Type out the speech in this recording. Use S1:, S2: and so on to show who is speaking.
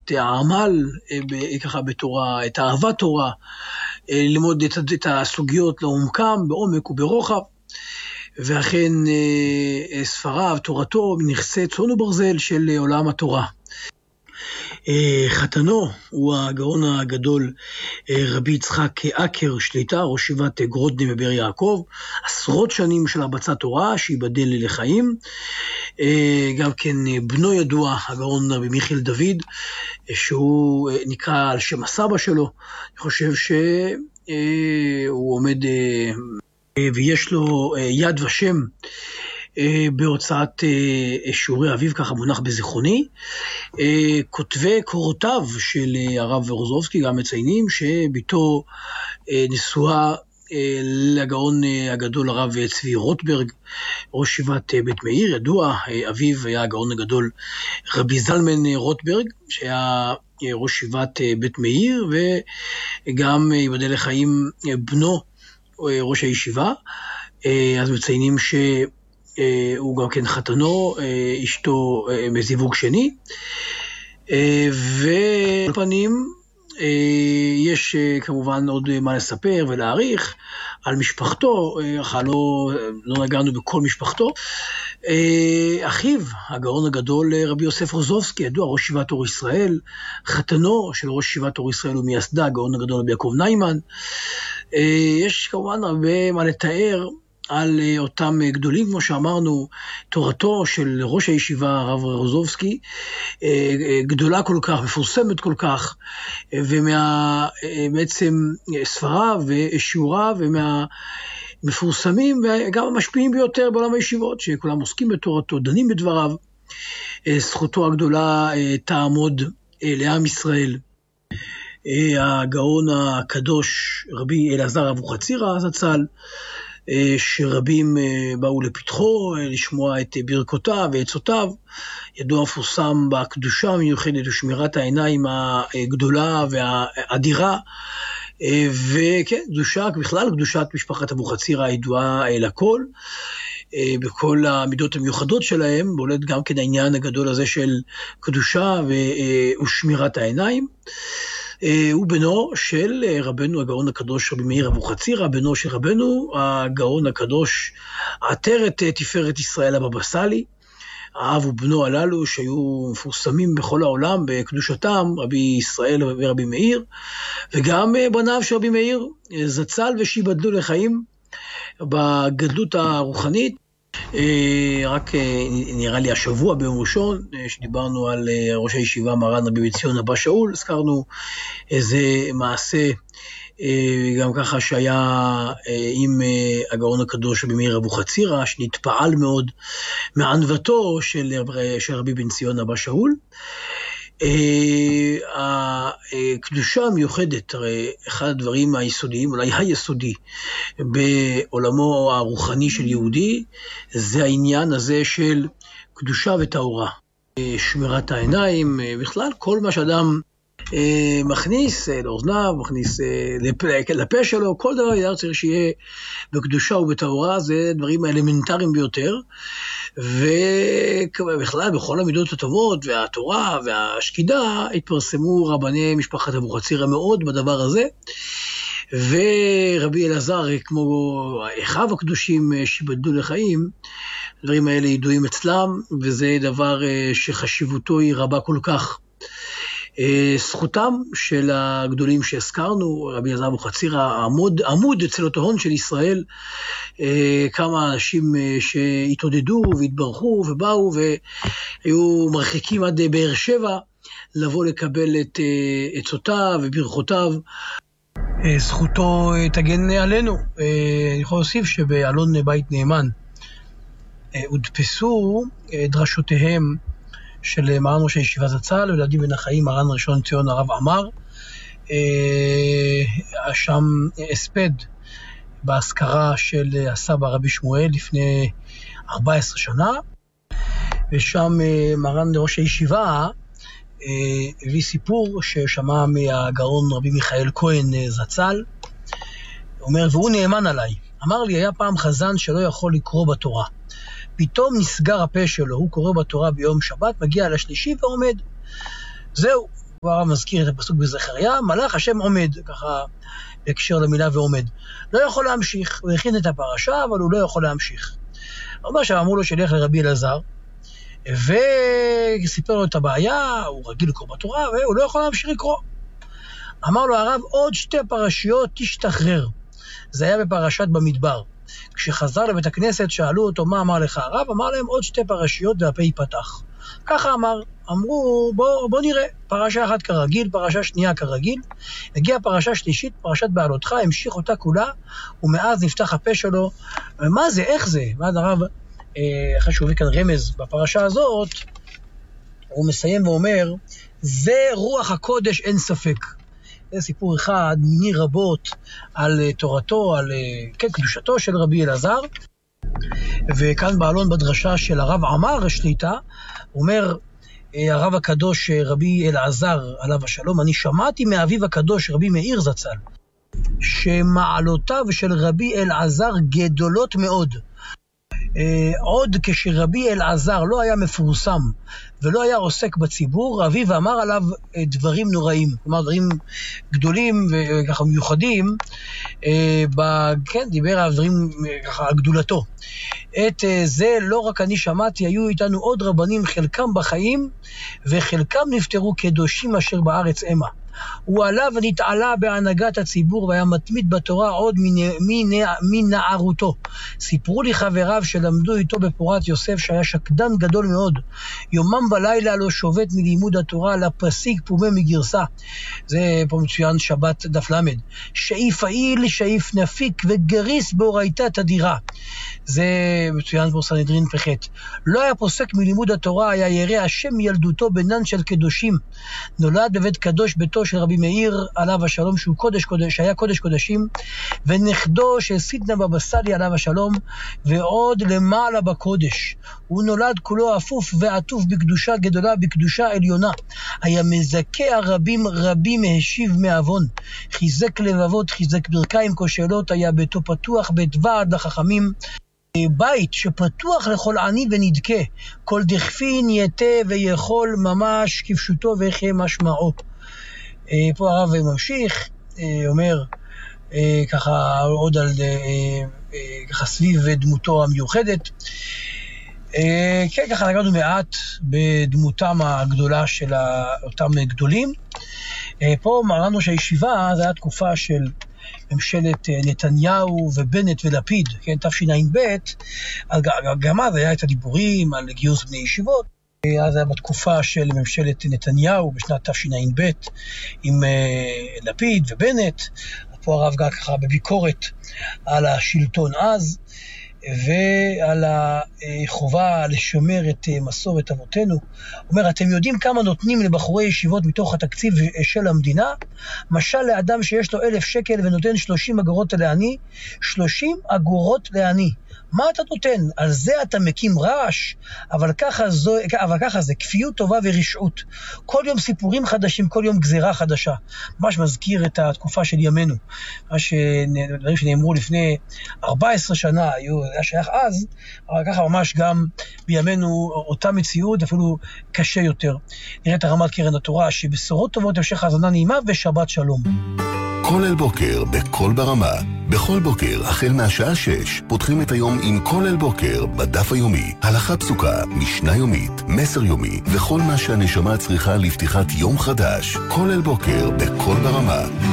S1: את העמל ככה בתורה, את אהבת תורה, ללמוד את הסוגיות לעומקם, בעומק וברוחב, ואכן ספריו, תורתו, נכסי צאן וברזל של עולם התורה. חתנו הוא הגאון הגדול רבי יצחק אקר שליטה, ראש ישיבת גרודנה בבאר יעקב, עשרות שנים של הרבצת תורה, שיבדל לחיים. גם כן בנו ידוע, הגאון רבי מיכאל דוד, שהוא נקרא על שם הסבא שלו. אני חושב שהוא עומד ויש לו יד ושם בהוצאת שיעורי אביו, ככה מונח בזיכרוני. כותבי קורותיו של הרב רוזובסקי גם מציינים שביתו נשואה לגאון הגדול הרב צבי רוטברג, ראש ישיבת בית מאיר, ידוע. אביו היה הגאון הגדול רבי זלמן רוטברג, שהיה ראש ישיבת בית מאיר, וגם ייבדל לחיים בנו ראש הישיבה. אז מציינים שהוא גם כן חתנו, אשתו מזיווג שני. ולפנים יש כמובן עוד מה לספר ולהעריך על משפחתו, לא נגענו בכל משפחתו. אחיו, הגאון הגדול רבי יוסף רוזובסקי, ידוע, ראש ישיבת אור ישראל, חתנו של ראש ישיבת אור ישראל ומייסדה, הגאון הגדול רבי יעקב ניימן. יש כמובן הרבה מה לתאר על אותם גדולים, כמו שאמרנו. תורתו של ראש הישיבה הרב רוזובסקי גדולה כל כך, מפורסמת כל כך, בעצם ספריו ושיעוריו ומפורסמים וגם המשפיעים ביותר בעולם הישיבות, שכולם עוסקים בתורתו, דנים בדבריו. זכותו הגדולה תעמוד לעם ישראל. הגאון הקדוש רבי אלעזר אבוחצירא זצ"ל, שרבים באו לפתחו לשמוע את ברכותיו ועצותיו, ידוע מפורסם בקדושה המיוחדת ושמירת העיניים הגדולה והאדירה, וכן, קדושה, בכלל קדושת משפחת אבוחצירא ידועה לכל, בכל המידות המיוחדות שלהם, בולט גם כן העניין הגדול הזה של קדושה ושמירת העיניים. הוא בנו של רבנו הגאון הקדוש רבי מאיר אבוחצירא, בנו של רבנו הגאון הקדוש עטרת תפארת ישראל הבבא סאלי. האב ובנו הללו שהיו מפורסמים בכל העולם בקדושתם, רבי ישראל ורבי מאיר, וגם בניו של רבי מאיר זצ"ל ושיבדלו לחיים בגדלות הרוחנית. רק נראה לי השבוע ביום ראשון שדיברנו על ראש הישיבה מרן רבי בן ציון אבא שאול, הזכרנו איזה מעשה גם ככה שהיה עם הגאון הקדוש רבי מאיר אבוחצירא, שנתפעל מאוד מענוותו של רבי בן ציון אבא שאול. הקדושה המיוחדת, אחד הדברים היסודיים, אולי היסודי בעולמו הרוחני של יהודי, זה העניין הזה של קדושה וטהרה, שמירת העיניים, בכלל כל מה שאדם מכניס לאוזניו, מכניס לפה שלו, כל דבר צריך שיהיה בקדושה ובטהרה. זה דברים האלמנטריים ביותר, ובכלל בכל המידות הטובות והתורה והשקידה התפרסמו רבני משפחת אבוחצירא מאוד בדבר הזה. ורבי אלעזר, כמו אחיו הקדושים שיבדלו לחיים, הדברים האלה ידועים אצלם, וזה דבר שחשיבותו היא רבה כל כך. זכותם של הגדולים שהזכרנו, רבי אלעזר אבוחצירא, עמוד אצל ההון של ישראל, כמה אנשים שהתעודדו והתברכו ובאו והיו מרחיקים עד באר שבע לבוא לקבל את עצותיו וברכותיו. זכותו תגן עלינו. אני יכול להוסיף שבאלון בית נאמן הודפסו דרשותיהם של מרן ראש הישיבה זצ"ל ולדים בן החיים מרן ראשון ציון הרב עמר, שם הספד בהזכרה של הסבא רבי שמואל לפני 14 שנה, ושם מרן ראש הישיבה הביא סיפור ששמע מהגאון רבי מיכאל כהן זצ"ל, אומר, והוא נאמן עליי, אמר לי, היה פעם חזן שלא יכול לקרוא בתורה, פתאום נסגר הפה שלו, הוא קורא בתורה ביום שבת, מגיע לשלישי ועומד. זהו, כבר מזכיר את הפסוק בזכריה, מלאך השם עומד, ככה בהקשר למילה ועומד. לא יכול להמשיך, הוא הכין את הפרשה, אבל הוא לא יכול להמשיך. אומר שאמרו לו שילך לרבי אלעזר, וסיפר לו את הבעיה, הוא רגיל לקרוא בתורה, והוא לא יכול להמשיך לקרוא. אמר לו הרב, עוד 2 פרשיות תשתחרר. זה היה בפרשת במדבר. כשחזר לבית הכנסת, שאלו אותו, מה אמר לך הרב? אמר להם, עוד 2 פרשיות והפה ייפתח. ככה אמרו, בוא נראה, פרשה אחת כרגיל, פרשה שנייה כרגיל, הגיעה פרשה שלישית, פרשת בעלותך, המשיך אותה כולה, ומאז נפתח הפה שלו, ומה זה, איך זה? ואז הרב, אחרי שהוא הביא כאן רמז בפרשה הזאת, הוא מסיים ואומר, זה רוח הקודש אין ספק. זה סיפור אחד מיני רבות על תורתו, על קדושתו של רבי אלעזר, וכאן בעלון בדרשה של הרב עמר שליטה, אומר הרב הקדוש רבי אלעזר עליו השלום, אני שמעתי מאביו הקדוש רבי מאיר זצ"ל, שמעלותיו של רבי אלעזר גדולות מאוד. עוד כשרבי אלעזר לא היה מפורסם ולא היה עוסק בציבור, אביו אמר עליו דברים נוראים, כלומר דברים גדולים וככה מיוחדים, כן, דיבר עליו דברים ככה על גדולתו. את זה לא רק אני שמעתי, היו איתנו עוד רבנים, חלקם בחיים וחלקם נפטרו קדושים אשר בארץ אמה. הוא עלה ונתעלה בהנהגת הציבור והיה מתמיד בתורה עוד מנערותו. סיפרו לי חבריו שלמדו איתו בפורת יוסף שהיה שקדן גדול מאוד. יומם ולילה לא שובת מלימוד התורה לפסיק פומה מגרסה. זה פה מצוין שבת דף למד. שאיף העיל, שאיף נפיק וגריס באורייתא תדירה. זה מצוין פה סנהדרין פחת. לא היה פוסק מלימוד התורה, היה ירא השם מילדותו בנן של קדושים. נולד בבית קדוש ביתו של רבי מאיר עליו השלום, שהוא שהיה קודש קודשים, ונכדו של סידנא בבא סאלי עליו השלום, ועוד למעלה בקודש. הוא נולד כולו אפוף ועטוף בקדושה גדולה, בקדושה עליונה. היה מזכה הרבים רבים מהשיב מעוון. חיזק לבבות, חיזק ברכיים כושלות, היה ביתו פתוח, בית ועד לחכמים. בית שפתוח לכל עני ונדכה, כל דכפין יתה ויכול ממש כפשוטו ויחיה משמעו. פה הרב ממשיך, אומר ככה עוד על ככה סביב דמותו המיוחדת. כן, ככה נגענו מעט בדמותם הגדולה של אותם גדולים. פה מראנו שהישיבה זה היה תקופה של ממשלת נתניהו ובנט ולפיד, כן, תשע"ב, גם אז היה את הדיבורים על גיוס בני ישיבות. אז היה בתקופה של ממשלת נתניהו בשנת תשע"ב עם לפיד ובנט. פה הרב גר ככה בביקורת על השלטון אז ועל החובה לשמר את מסורת אבותינו. אומר, אתם יודעים כמה נותנים לבחורי ישיבות מתוך התקציב של המדינה? משל לאדם שיש לו 1,000 שקל ונותן 30 אגורות לעני, 30 אגורות לעני. מה אתה נותן? על זה אתה מקים רעש, אבל ככה זה כפיות טובה ורשעות. כל יום סיפורים חדשים, כל יום גזירה חדשה. ממש מזכיר את התקופה של ימינו. דברים שנאמרו לפני 14 שנה, היה שייך אז, אבל ככה ממש גם בימינו אותה מציאות, אפילו קשה יותר. נראה את הרמת קרן התורה, שבשורות טובות המשך האזנה נעימה ושבת שלום.
S2: כל אל בוקר בכל ברמה. בכל בוקר, החל מהשעה 6, פותחים את היום עם כל אל בוקר בדף היומי. הלכה פסוקה, משנה יומית, מסר יומי, וכל מה שהנשמה צריכה לפתיחת יום חדש. כל אל בוקר בכל ברמה.